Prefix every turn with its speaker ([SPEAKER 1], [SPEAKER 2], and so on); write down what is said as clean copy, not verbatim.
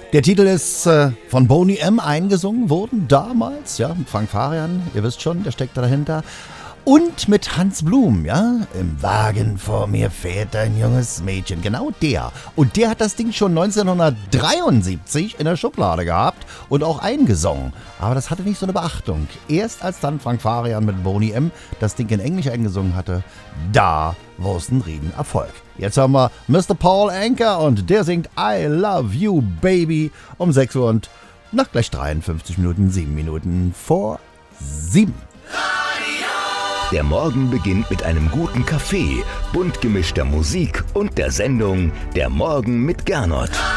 [SPEAKER 1] Der Titel ist von Boney M. eingesungen worden, damals, ja, mit Frank Farian, ihr wisst schon, der steckt da dahinter. Und mit Hans Blum, ja, im Wagen vor mir fährt ein junges Mädchen, genau der. Und der hat das Ding schon 1973 in der Schublade gehabt und auch eingesungen. Aber das hatte nicht so eine Beachtung. Erst als dann Frank Farian mit Boney M. das Ding in Englisch eingesungen hatte, da war es ein Riesenerfolg. Jetzt haben wir Mr. Paul Anka und der singt I Love You Baby um 6 Uhr und nach gleich 53 Minuten, 7 Minuten vor 7.
[SPEAKER 2] Der Morgen beginnt mit einem guten Kaffee, bunt gemischter Musik und der Sendung Der Morgen mit Gernot.